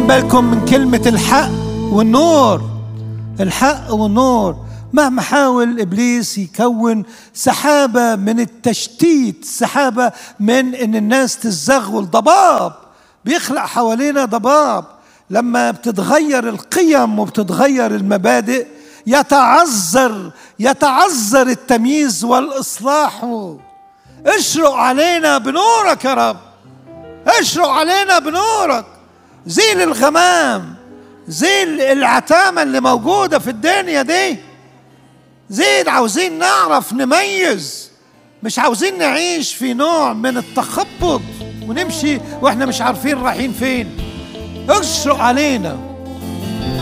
واخدين بالكم من كلمة الحق والنور؟ الحق والنور. مهما حاول إبليس يكون سحابة من التشتيت، سحابة من إن الناس تتزغول، ضباب بيخلق حوالينا ضباب. لما بتتغير القيم وبتتغير المبادئ يتعذر التمييز والإصلاح. اشرق علينا بنورك يا رب، اشرق علينا بنورك. زيل الغمام، زيل العتامة اللي موجودة في الدنيا دي. زيد، عاوزين نعرف نميز، مش عاوزين نعيش في نوع من التخبط ونمشي واحنا مش عارفين رايحين فين. اشرق علينا.